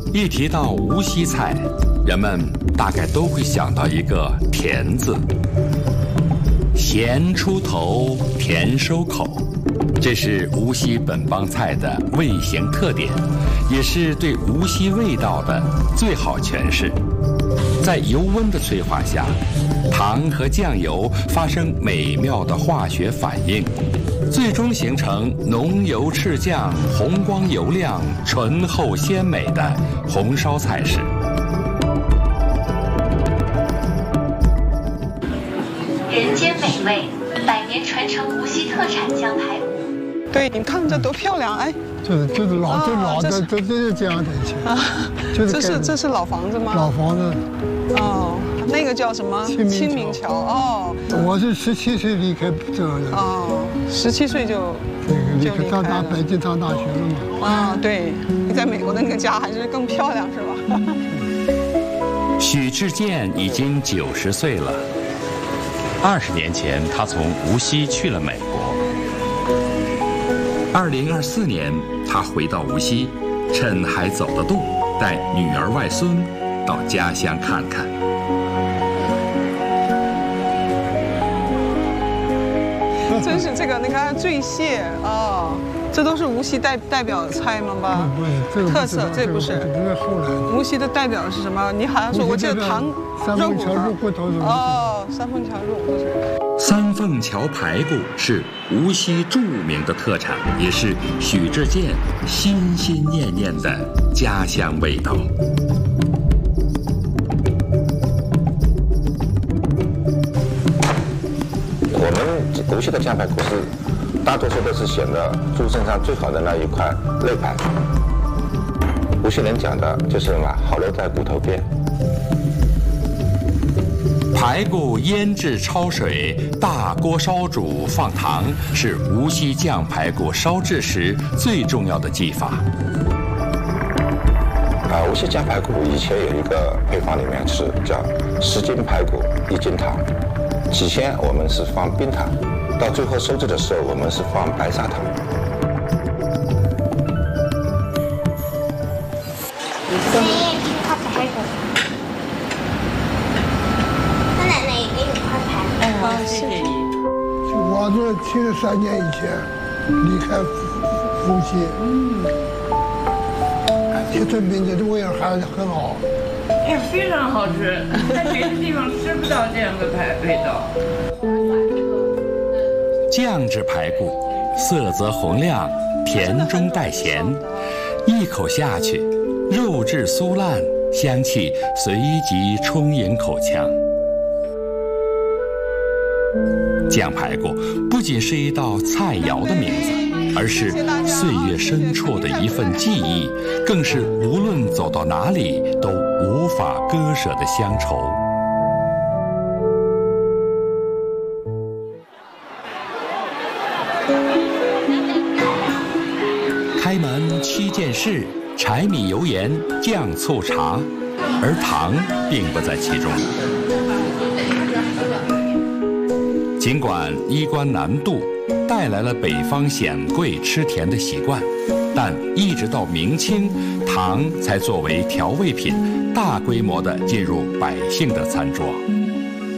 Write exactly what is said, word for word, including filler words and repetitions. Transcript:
一提到无锡菜，人们大概都会想到一个“甜”字。咸出头，甜收口，这是无锡本帮菜的味型特点，也是对无锡味道的最好诠释。在油温的催化下，糖和酱油发生美妙的化学反应，最终形成浓油赤酱、红光油亮、醇厚鲜美的红烧菜式。 人间美味，百年传承无锡特产酱排骨。 对，你看这多漂亮哎！ 就是就是老就老的都都是这样的以前啊，就是这是这是老房子吗？ 老房子。 哦，那个叫什么？清明桥。哦， 我是十七岁离开这儿的。 哦，十七岁就就离开上大北京上大学了嘛。 啊，对，你在美国的那个家还是更漂亮是吧？ 许志健已经九十岁了。二十年前，他从无锡去了美国。二零二四年，他回到无锡，趁还走得动，带女儿外孙到家乡看看。 真是这个，你看醉蟹啊，这都是无锡代代表的菜吗？吧？ 不是，这个特色，这不是。 这是后来的。 无锡的代表是什么？你好像说，我记得糖肉骨头。 骨头哦，三凤桥肉骨头。 三凤桥排骨是无锡著名的特产，也是许志健心心念念的家乡味道。 我们无锡的酱排骨是大多数都是选的猪身上最好的那一块肋排。无锡人讲的就是什么好肉在骨头边。 排骨腌制焯水，大锅烧煮放糖，是无锡酱排骨烧制时最重要的技法。 啊，无锡酱排骨以前有一个配方里面是叫十斤排骨一斤糖，起先我们是放冰糖，到最后收制的时候我们是放白砂糖。 爷爷吃块排骨。 啊，谢谢你。 我是七十三年以前离开无锡，嗯，这名字的味儿还很好， 哎，非常好吃，在别的地方吃不到这样的排味道。 酱制排骨，色泽红亮，甜中带咸，一口下去，肉质酥烂，香气随即充盈口腔。酱排骨不仅是一道菜肴的名字，而是岁月深处的一份记忆，更是无论走到哪里都无法割舍的乡愁。开门七件事，柴米油盐酱醋茶，而糖并不在其中。尽管衣冠南渡，带来了北方显贵吃甜的习惯，但一直到明清，糖才作为调味品，大规模地进入百姓的餐桌。